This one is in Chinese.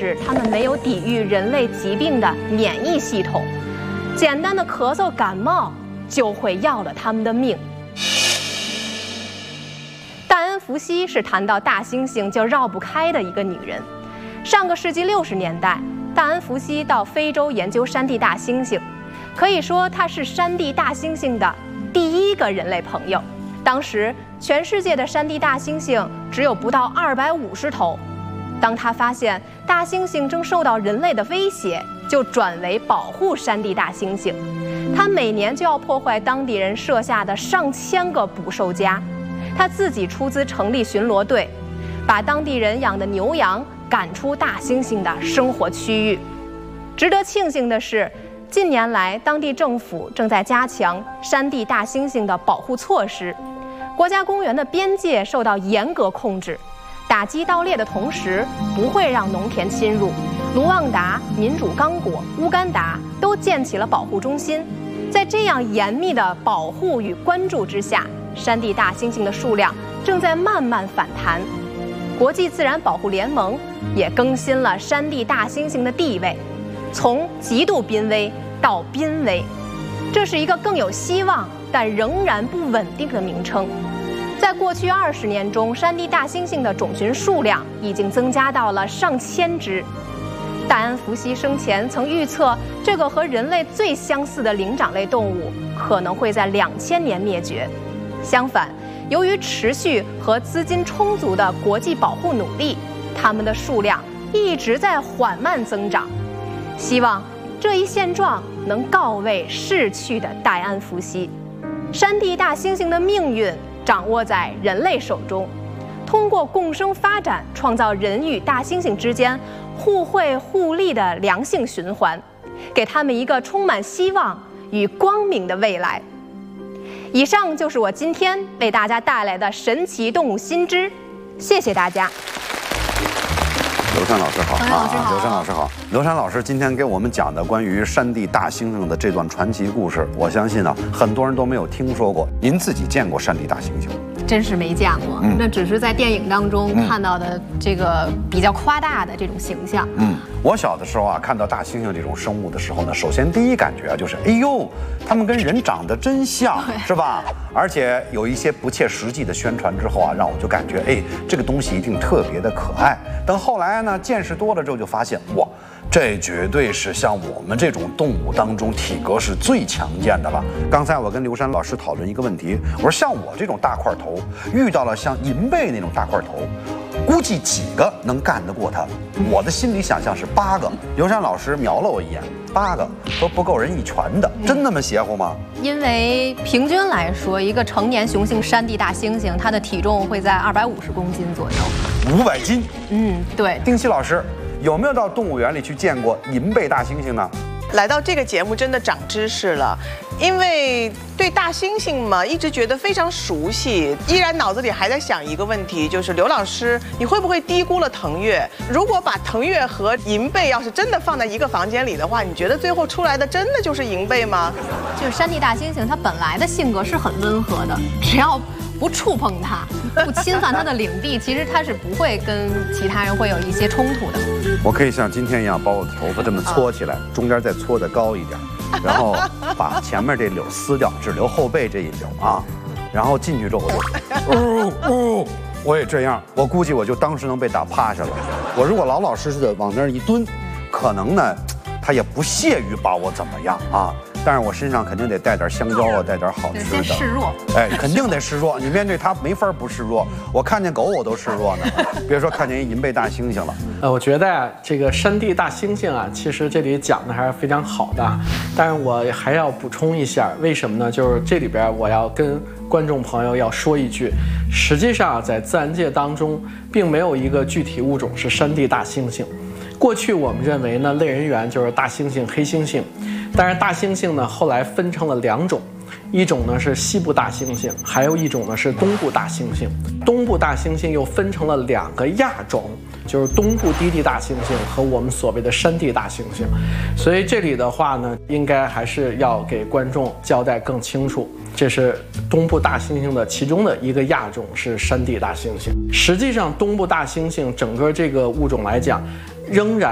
是它们没有抵御人类疾病的免疫系统，简单的咳嗽感冒就会要了它们的命。戴恩·福西是谈到大猩猩就绕不开的一个女人。上个世纪60年代，戴恩·福西到非洲研究山地大猩猩，可以说她是山地大猩猩的第一个人类朋友。当时全世界的山地大猩猩只有不到250头。当他发现大猩猩正受到人类的威胁，就转为保护山地大猩猩。他每年就要破坏当地人设下的上千个捕兽夹。他自己出资成立巡逻队，把当地人养的牛羊赶出大猩猩的生活区域。值得庆幸的是，近年来当地政府正在加强山地大猩猩的保护措施。国家公园的边界受到严格控制，打击盗猎的同时不会让农田侵入。卢旺达、民主刚果、乌干达都建起了保护中心。在这样严密的保护与关注之下，山地大猩猩的数量正在慢慢反弹。国际自然保护联盟也更新了山地大猩猩的地位，从极度濒危到濒危，这是一个更有希望但仍然不稳定的名称。在过去20年中，山地大猩猩的种群数量已经增加到了上千只。戴恩·福西生前曾预测，这个和人类最相似的灵长类动物可能会在2000年灭绝。相反，由于持续和资金充足的国际保护努力，它们的数量一直在缓慢增长。希望这一现状能告慰逝去的戴安·福西。山地大猩猩的命运掌握在人类手中，通过共生发展，创造人与大猩猩之间互惠互利的良性循环，给他们一个充满希望与光明的未来。以上就是我今天为大家带来的神奇动物新知，谢谢大家。 刘珊老师好， 刘珊老师好。刘珊老师今天给我们讲的关于山地大猩猩的这段传奇故事，我相信很多人都没有听说过。您自己见过山地大猩猩？ 真是没见过，那只是在电影当中看到的这个比较夸大的这种形象。 我小的时候看到大猩猩这种生物的时候呢，首先第一感觉就是，哎呦，他们跟人长得真像，是吧？而且有一些不切实际的宣传之后让我就感觉，哎，这个东西一定特别的可爱。等后来呢，见识多了之后就发现，哇，这绝对是像我们这种动物当中体格是最强健的了。刚才我跟刘珊老师讨论一个问题，我说像我这种大块头，遇到了像银背那种大块头，估计几个能干得过他？我的心里想象是8个。刘珊老师瞄了我一眼，8个都不够人一拳的，真那么邪乎吗？ 因为平均来说，一个成年雄性山地大猩猩，它的体重会在250公斤左右。 500斤？ 对。 丁西老师有没有到动物园里去见过银背大猩猩呢？ 来到这个节目真的长知识了，因为对大猩猩嘛一直觉得非常熟悉，依然脑子里还在想一个问题，就是刘老师，你会不会低估了腾越？如果把腾越和银背要是真的放在一个房间里的话，你觉得最后出来的真的就是银背吗？ 就是山地大猩猩，它本来的性格是很温和的，只要不触碰它，不侵犯它的领地，其实它是不会跟其他人会有一些冲突的。 我可以像今天一样把我的头发这么搓起来，中间再搓得高一点，然后把前面这绺撕掉，只留后背这一绺然后进去之后我就，我也这样，我估计我就当时能被打趴下了。我如果老老实实的往那儿一蹲，可能呢，他也不屑于把我怎么样但是我身上肯定得带点香蕉带点好吃的。 先示弱， 肯定得示弱。你面对他没法不示弱。我看见狗我都示弱呢，别说看见一银背大猩猩了。 我觉得这个山地大猩猩其实这里讲的还是非常好的，但是我还要补充一下，为什么呢？就是这里边我要跟观众朋友要说一句，实际上在自然界当中，并没有一个具体物种是山地大猩猩。过去我们认为呢，类人猿就是大猩猩、黑猩猩，但是大猩猩呢后来分成了2种，一种呢是西部大猩猩，还有一种呢是东部大猩猩。东部大猩猩又分成了2个亚种，就是东部低地大猩猩和我们所谓的山地大猩猩。所以这里的话呢，应该还是要给观众交代更清楚，这是东部大猩猩的其中的一个亚种是山地大猩猩。实际上东部大猩猩整个这个物种来讲，仍然